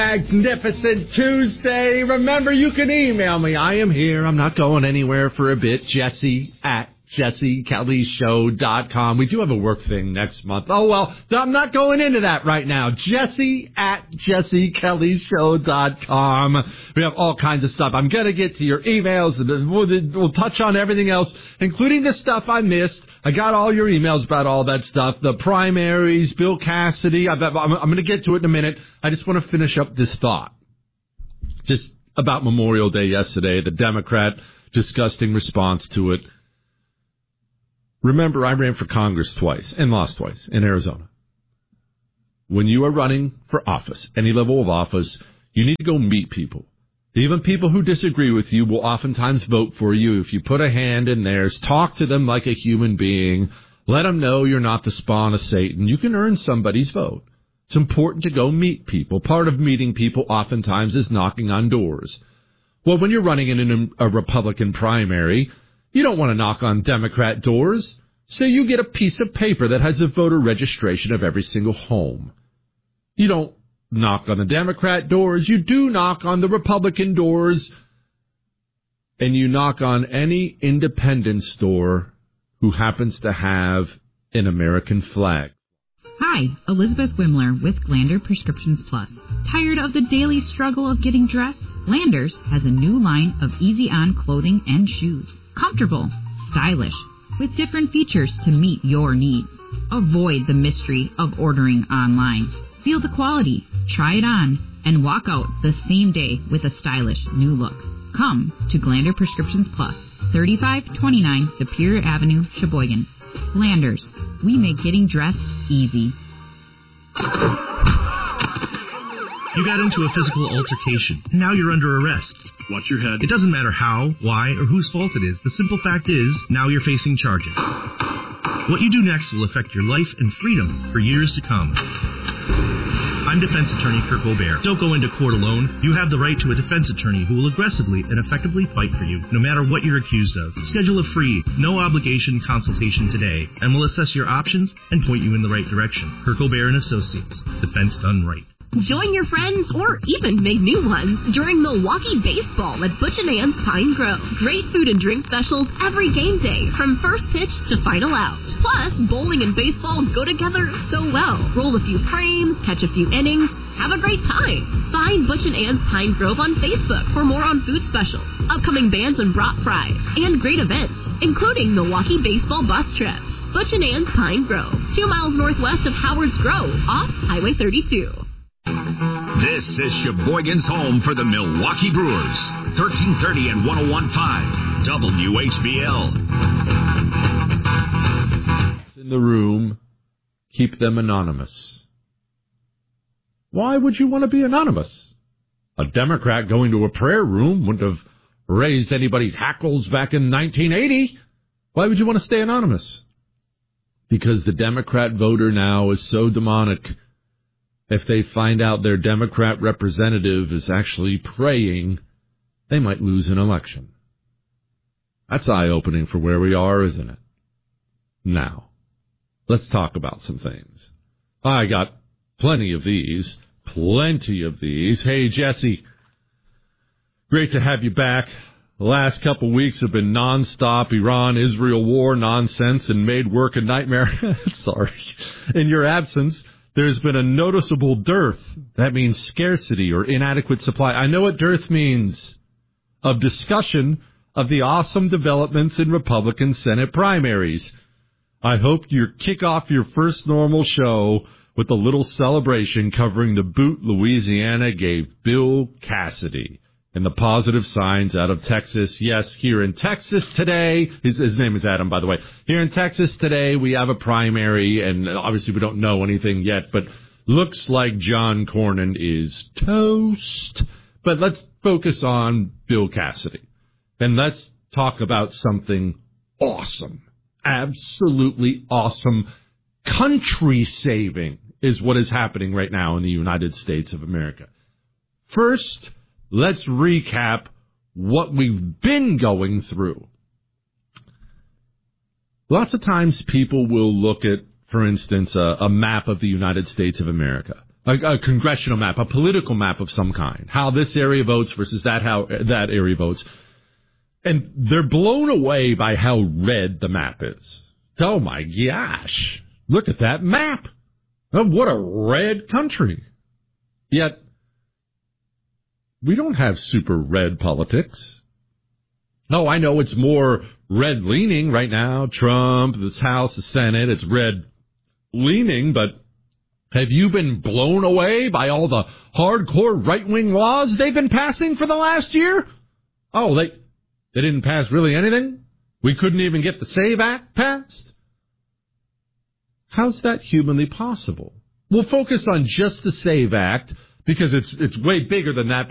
Magnificent Tuesday. Remember, you can email me. I am here. I'm not going anywhere for a bit. Jesse at JesseKellyShow.com. We do have a work thing next month. Oh, well, I'm not going into that right now. Jesse at JesseKellyShow.com. We have all kinds of stuff. I'm going to get to your emails, and we'll touch on everything else, including the stuff I missed. I got all your emails about all that stuff, the primaries, Bill Cassidy. I'm going to get to it in a minute. I just want to finish up this thought. Just about Memorial Day yesterday, the Democrat disgusting response to it. Remember, I ran for Congress twice and lost twice in Arizona. When you are running for office, any level of office, you need to go meet people. Even people who disagree with you will oftentimes vote for you if you put a hand in theirs. Talk to them like a human being. Let them know you're not the spawn of Satan. You can earn somebody's vote. It's important to go meet people. Part of meeting people oftentimes is knocking on doors. Well, when you're running in a Republican primary, you don't want to knock on Democrat doors, so you get a piece of paper that has the voter registration of every single home. You don't knock on the Democrat doors. You do knock on the Republican doors, and you knock on any independent store who happens to have an American flag. Hi, Elizabeth Wimler with Glander Prescriptions Plus. Tired of the daily struggle of getting dressed? Landers has a new line of easy-on clothing and shoes. Comfortable, stylish, with different features to meet your needs. Avoid the mystery of ordering online. Feel the quality, try it on, and walk out the same day with a stylish new look. Come to Glander Prescriptions Plus, 3529 Superior Avenue, Sheboygan. Landers, we make getting dressed easy. You got into a physical altercation. Now you're under arrest. Watch your head. It doesn't matter how, why, or whose fault it is. The simple fact is, now you're facing charges. What you do next will affect your life and freedom for years to come. I'm defense attorney Kirk O'Bear. Don't go into court alone. You have the right to a defense attorney who will aggressively and effectively fight for you, no matter what you're accused of. Schedule a free, no-obligation consultation today, and we'll assess your options and point you in the right direction. Kirk O'Bear and Associates. Defense done right. Join your friends or even make new ones during Milwaukee Baseball at Butch & Ann's Pine Grove. Great food and drink specials every game day from first pitch to final out. Plus, bowling and baseball go together so well. Roll a few frames, catch a few innings, have a great time. Find Butch & Ann's Pine Grove on Facebook for more on food specials, upcoming bands and brat fries, and great events, including Milwaukee Baseball bus trips. Butch & Ann's Pine Grove, 2 miles northwest of Howard's Grove, off Highway 32. This is Sheboygan's home for the Milwaukee Brewers. 1330 and 101.5 WHBL. In the room, keep them anonymous. Why would you want to be anonymous? A Democrat going to a prayer room wouldn't have raised anybody's hackles back in 1980. Why would you want to stay anonymous? Because the Democrat voter now is so demonic. If they find out their Democrat representative is actually praying, they might lose an election. That's eye-opening for where we are, isn't it? Now, let's talk about some things. I got plenty of these. Hey, Jesse, great to have you back. The last couple weeks have been nonstop Iran-Israel war nonsense and made work a nightmare. Sorry. In your absence, there's been a noticeable dearth. That means scarcity or inadequate supply. I know what dearth means. Of discussion of the awesome developments in Republican Senate primaries. I hope you kick off your first normal show with a little celebration covering the boot Louisiana gave Bill Cassidy and the positive signs out of Texas. Yes, here in Texas today, his name is Adam, by the way. Here in Texas today, we have a primary, and obviously we don't know anything yet, but looks like John Cornyn is toast. But let's focus on Bill Cassidy, and let's talk about something awesome, absolutely awesome, country-saving is what is happening right now in the United States of America. First, let's recap what we've been going through. Lots of times people will look at, for instance, a map of the United States of America. a congressional map, a political map of some kind, how this area votes versus how that area votes. And they're blown away by how red the map is. Oh, my gosh. Look at that map. Oh, what a red country. Yet, we don't have super red politics. Oh, I know it's more red-leaning right now. Trump, this House, the Senate, it's red-leaning, but have you been blown away by all the hardcore right-wing laws they've been passing for the last year? Oh, they didn't pass really anything? We couldn't even get the SAVE Act passed? How's that humanly possible? We'll focus on just the SAVE Act because it's way bigger than that, but